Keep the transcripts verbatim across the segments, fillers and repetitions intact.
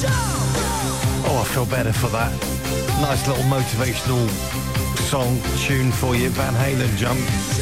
Oh, I feel better for that. Nice little motivational song tune for you, Van Halen, Jump.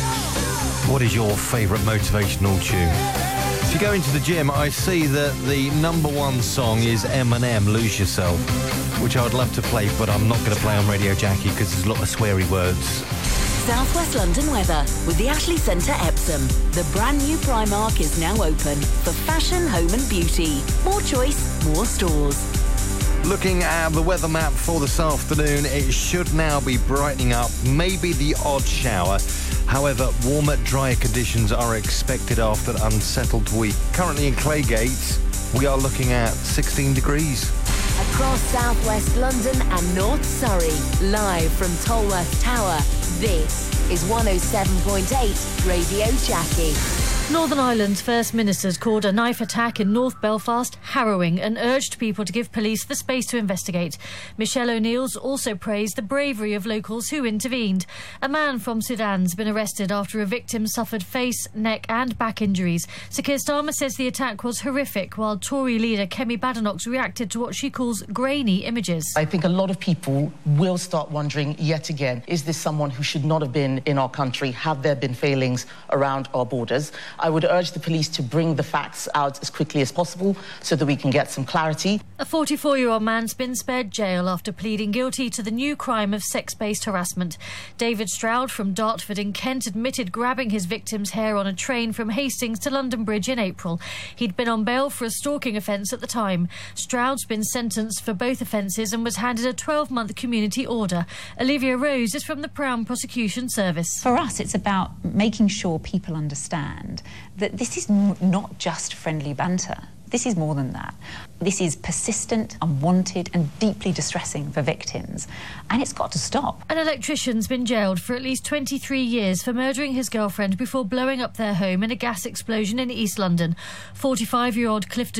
What is your favourite motivational tune? If you go into the gym, I see that the number one song is Eminem, Lose Yourself, which I would love to play, but I'm not going to play on Radio Jackie because there's a lot of sweary words. South West London weather with the Ashley Centre Epsom. The brand new Primark is now open for fashion, home and beauty. More choice, more stores. Looking at the weather map for this afternoon, it should now be brightening up, maybe the odd shower. However, warmer, drier conditions are expected after an unsettled week. Currently in Claygate, we are looking at sixteen degrees. Across South West London and North Surrey, live from Tolworth Tower, this is one oh seven point eight Radio Jackie. Northern Ireland's First Minister's called a knife attack in North Belfast harrowing and urged people to give police the space to investigate. Michelle O'Neill's also praised the bravery of locals who intervened. A man from Sudan's been arrested after a victim suffered face, neck and back injuries. Sir Keir Starmer says the attack was horrific, while Tory leader Kemi Badenoch reacted to what she calls grainy images. I think a lot of people will start wondering yet again, is this someone who should not have been in our country? Have there been failings around our borders? I would urge the police to bring the facts out as quickly as possible so that we can get some clarity. A forty-four-year-old man's been spared jail after pleading guilty to the new crime of sex-based harassment. David Stroud from Dartford in Kent admitted grabbing his victim's hair on a train from Hastings to London Bridge in April. He'd been on bail for a stalking offence at the time. Stroud's been sentenced for both offences and was handed a twelve-month community order. Olivia Rose is from the Crown Prosecution Service. For us, it's about making sure people understand that this is n- not just friendly banter. This is more than that. This is persistent, unwanted and deeply distressing for victims. And it's got to stop. An electrician's been jailed for at least twenty-three years for murdering his girlfriend before blowing up their home in a gas explosion in East London. forty-five-year-old Clifton